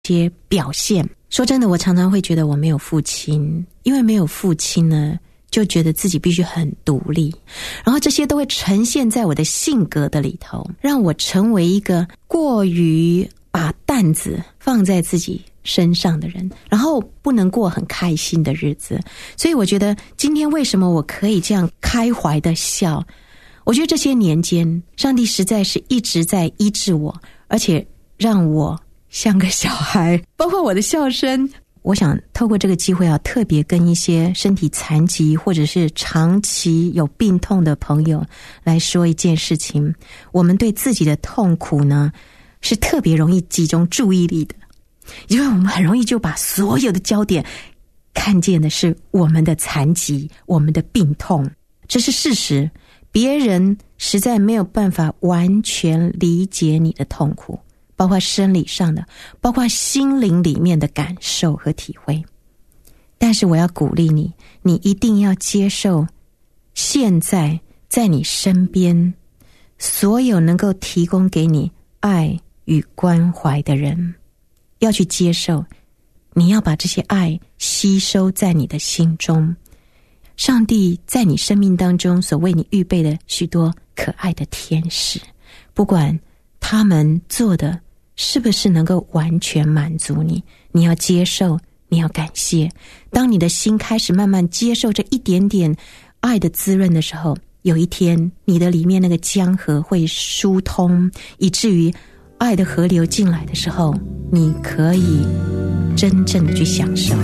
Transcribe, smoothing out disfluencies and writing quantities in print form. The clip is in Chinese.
些表现。说真的，我常常会觉得我没有父亲，因为没有父亲呢，就觉得自己必须很独立，然后这些都会呈现在我的性格的里头，让我成为一个过于把担子放在自己身上的人，然后不能过很开心的日子。所以我觉得今天为什么我可以这样开怀的笑，我觉得这些年间上帝实在是一直在医治我，而且让我像个小孩，包括我的笑声。我想透过这个机会啊，特别跟一些身体残疾或者是长期有病痛的朋友来说一件事情。我们对自己的痛苦呢，是特别容易集中注意力的，因为我们很容易就把所有的焦点看见的是我们的残疾，我们的病痛，这是事实。别人实在没有办法完全理解你的痛苦，包括生理上的，包括心灵里面的感受和体会。但是我要鼓励你，你一定要接受现在在你身边所有能够提供给你爱与关怀的人，要去接受，你要把这些爱吸收在你的心中。上帝在你生命当中所为你预备的许多可爱的天使，不管他们做的是不是能够完全满足你，你要接受，你要感谢。当你的心开始慢慢接受这一点点爱的滋润的时候，有一天你的里面那个江河会疏通，以至于爱的河流进来的时候，你可以真正的去享受。